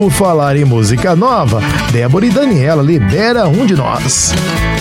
Por falar em música nova, Débora e Daniela libera um de nós.